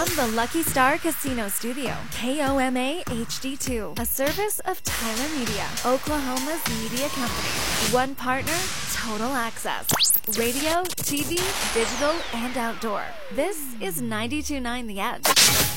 From the Lucky Star Casino Studio, KOMA HD2, a service of Tyler Media, Oklahoma's media company. One partner, total access. Radio, TV, digital, and outdoor. This is 92.9 The Edge.